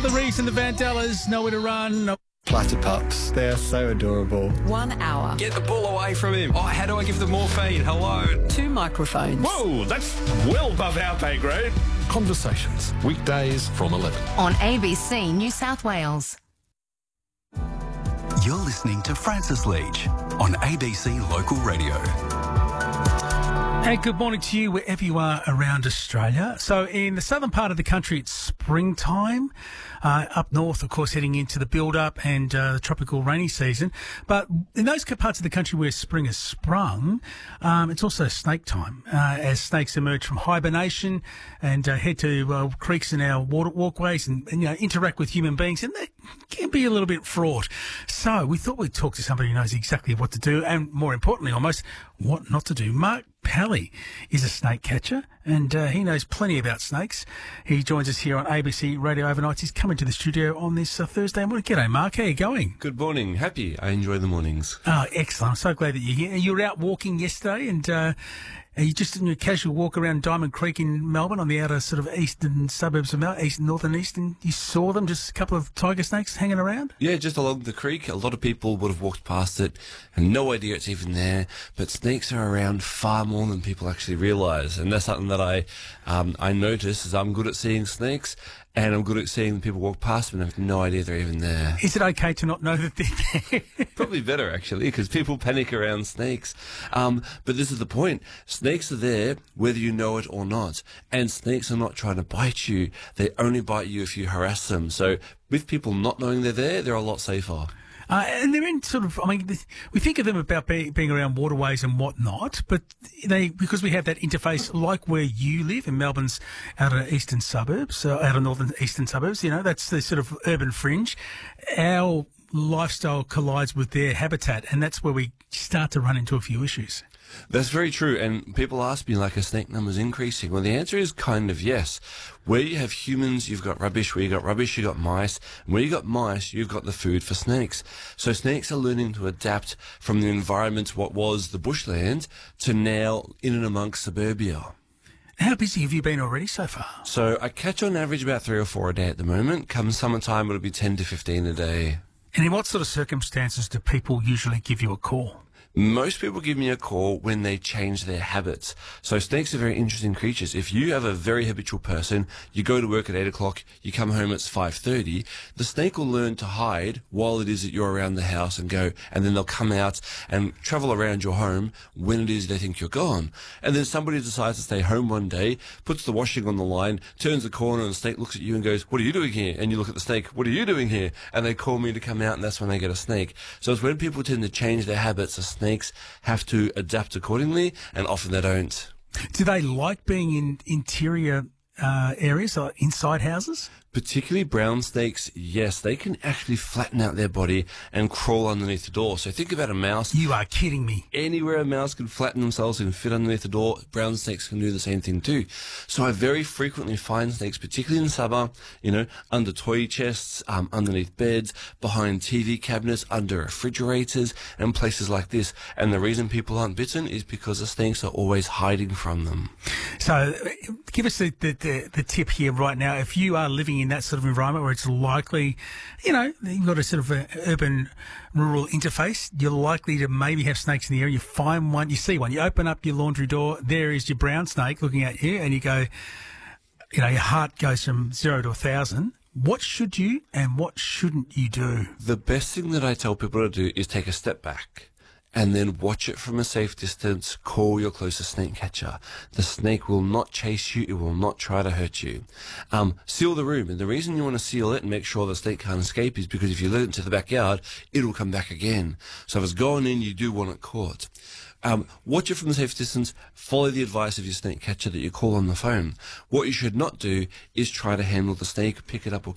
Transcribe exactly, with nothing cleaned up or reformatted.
Mother Reeves and the Vandellas, Nowhere to Run. No- Platypups, they are so adorable. One hour. Get the ball away from him. Oh, how do I give the morphine? Hello. Two microphones. Whoa, that's well above our pay grade. Conversations, weekdays from eleven. On A B C New South Wales. You're listening to Francis Leach on A B C Local Radio. And good morning to you wherever you are around Australia. So in the southern part of the country, it's springtime. Uh, up north, of course, heading into the build-up and uh, the tropical rainy season. But in those parts of the country where spring has sprung, um, it's also snake time, uh, as snakes emerge from hibernation and uh, head to uh, creeks and our water walkways and, and, you know, interact with human beings. And they can be a little bit fraught. So we thought we'd talk to somebody who knows exactly what to do and, more importantly, almost what not to do. Mark Pally is a snake catcher and uh, he knows plenty about snakes. He joins us here on A B C Radio Overnights. He's coming to the studio on this uh, Thursday morning. G'day, Mark. How are you going? Good morning. Happy. I enjoy the mornings. Oh, excellent. I'm so glad that you're here. You were out walking yesterday and uh, are you just in your casual walk around Diamond Creek in Melbourne on the outer sort of eastern suburbs of Melbourne, east, north and east, and you saw them, just a couple of tiger snakes hanging around? Yeah, just along the creek. A lot of people would have walked past it and no idea it's even there. But snakes are around far more than people actually realise. And that's something that I um, I notice is I'm good at seeing snakes and I'm good at seeing people walk past them and have no idea they're even there. Is it okay to not know that they're there? Probably better, actually, because people panic around snakes. Um, but this is the point. Snakes are there whether you know it or not. And snakes are not trying to bite you. They only bite you if you harass them. So with people not knowing they're there, they're a lot safer. Uh, and they're in sort of, I mean, we think of them about be, being around waterways and whatnot, but they, because we have that interface like where you live in Melbourne's outer eastern suburbs, uh, outer northern eastern suburbs, you know, that's the sort of urban fringe. Our lifestyle collides with their habitat, and that's where we start to run into a few issues. That's very true. And people ask me, like, are snake numbers increasing? Well, the answer is kind of yes. Where you have humans, you've got rubbish. Where you've got rubbish, you've got mice. And where you've got mice, you've got the food for snakes. So snakes are learning to adapt from the environment, what was the bushland, to now in and amongst suburbia. How busy have you been already so far? So I catch on average about three or four a day at the moment. Come summertime, it'll be ten to fifteen a day. And in what sort of circumstances do people usually give you a call? Most people give me a call when they change their habits. So snakes are very interesting creatures. If you have a very habitual person, you go to work at eight o'clock, you come home at five thirty, the snake will learn to hide while it is that you're around the house and go, and then they'll come out and travel around your home when it is they think you're gone. And then somebody decides to stay home one day, puts the washing on the line, turns the corner, and the snake looks at you and goes, "What are you doing here?" And you look at the snake, "What are you doing here?" And they call me to come out, and that's when they get a snake. So it's when people tend to change their habits, the snakes have to adapt accordingly, and often they don't. Do they like being in interior uh, areas, like inside houses? Particularly brown snakes, yes, they can actually flatten out their body and crawl underneath the door. So think about a mouse. You are kidding me. Anywhere a mouse can flatten themselves and fit underneath the door, brown snakes can do the same thing too. So I very frequently find snakes, particularly in summer, you know, under toy chests, um, underneath beds, behind T V cabinets, under refrigerators, and places like this. And the reason people aren't bitten is because the snakes are always hiding from them. So give us the, the, the, the tip here right now. If you are living in that sort of environment where it's likely, you know, you've got a sort of a urban rural interface, you're likely to maybe have snakes in the area. You find one, you see one, you open up your laundry door, there is your brown snake looking at you, and you go, you know, your heart goes from zero to a thousand. What should you and what shouldn't you do? The best thing that I tell people to do is take a step back and then watch it from a safe distance. Call your closest snake catcher. The snake will not chase you. It will not try to hurt you. Um, seal the room. And the reason you want to seal it and make sure the snake can't escape is because if you let it into the backyard, it'll come back again. So if it's gone in, you do want it caught. Um, watch it from a safe distance. Follow the advice of your snake catcher that you call on the phone. What you should not do is try to handle the snake, pick it up or